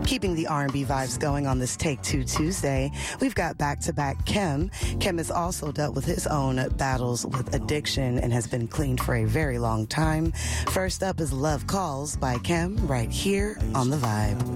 Keeping the R&B vibes going on this Take Two Tuesday, we've got back-to-back Kem. Kem has also dealt with his own battles with addiction and has been clean for a very long time. First up is Love Calls by Kem right here on The Vibe.